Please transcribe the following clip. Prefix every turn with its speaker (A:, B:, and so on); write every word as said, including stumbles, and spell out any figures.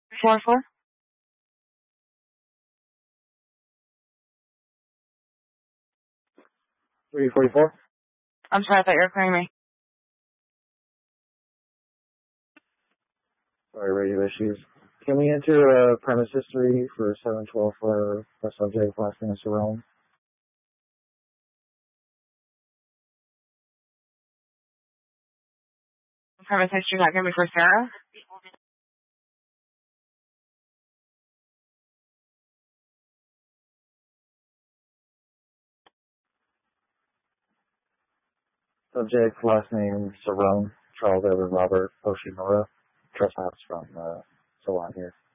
A: Four four.
B: Three forty-four.
A: I'm sorry, I thought you were calling me.
B: Sorry, radio issues. Can we enter uh, premise history for seven twelve for the subject last name is Jerome?
A: Premise history not going to be for Sarah?
B: Subject last name Cerrone, Charles Edward Robert Oshimura. Trespass from uh, Salon here.